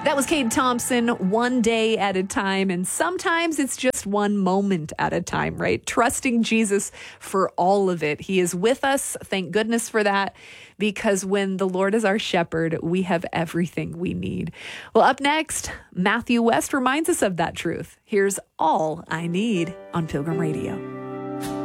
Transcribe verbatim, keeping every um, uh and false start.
That was Cade Thompson, One Day at a Time. And sometimes it's just one moment at a time, right? Trusting Jesus for all of it. He is with us. Thank goodness for that. Because when the Lord is our shepherd, we have everything we need. Well, up next, Matthew West reminds us of that truth. Here's All I Need on Pilgrim Radio.